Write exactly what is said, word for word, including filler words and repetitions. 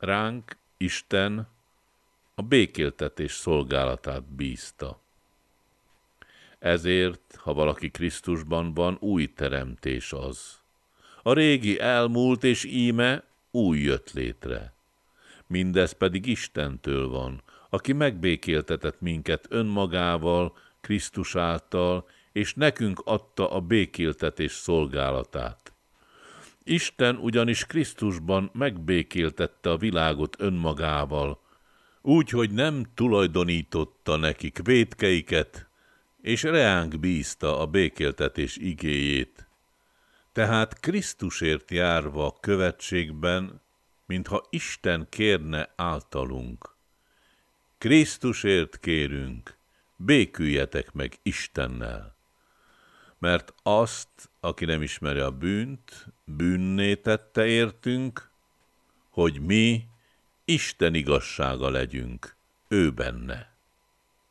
Ránk Isten a békéltetés szolgálatát bízta. Ezért, ha valaki Krisztusban van, új teremtés az. A régi elmúlt, és íme új jött létre. Mindez pedig Istentől van, aki megbékéltetett minket önmagával, Krisztus által, és nekünk adta a békéltetés szolgálatát. Isten ugyanis Krisztusban megbékéltette a világot önmagával, úgy, hogy nem tulajdonította nekik vétkeiket, és reánk bízta a békéltetés igéjét. Tehát Krisztusért járva a követségben, mintha Isten kérne általunk. Krisztusért kérünk, béküljetek meg Istennel. Mert azt, aki nem ismeri a bűnt, bűnné tette értünk, hogy mi Isten igazsága legyünk ő benne.